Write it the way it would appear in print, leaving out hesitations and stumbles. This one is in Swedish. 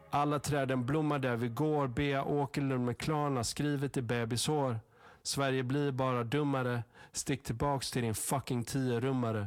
Alla träden blommar där vi går. Bea Åkerlund med Klarna skrivet i bebishår. Sverige blir bara dummare. Stick tillbaks till din fucking 10-rummare.